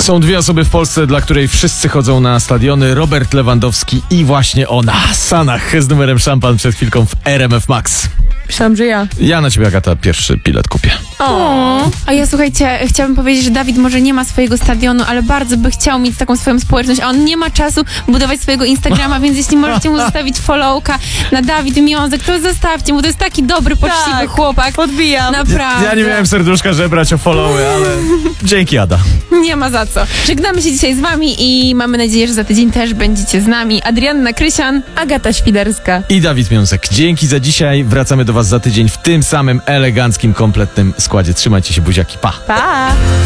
Są dwie osoby w Polsce, dla której wszyscy chodzą na stadiony. Robert Lewandowski i właśnie ona. Sanach z numerem szampan przed chwilką w RMF Max. Myślałam, że ja. Ja na ciebie, Agata, pierwszy bilet kupię. A ja, słuchajcie, chciałabym powiedzieć, że Dawid może nie ma swojego stadionu, ale bardzo by chciał mieć taką swoją społeczność, a on nie ma czasu budować swojego Instagrama, więc jeśli możecie mu zostawić followka na Dawid Miązek, to zostawcie mu, to jest taki dobry, poczciwy chłopak. Podbijam. Naprawdę. Ja nie miałem serduszka żebrać o followy, ale dzięki, Ada. Nie ma za co. Żegnamy się dzisiaj z wami i mamy nadzieję, że za tydzień też będziecie z nami. Adrianna Krysian, Agata Świderska. I Dawid Miąsek. Dzięki za dzisiaj. Wracamy do was za tydzień w tym samym eleganckim, kompletnym składzie. Trzymajcie się, buziaki. Pa! Pa!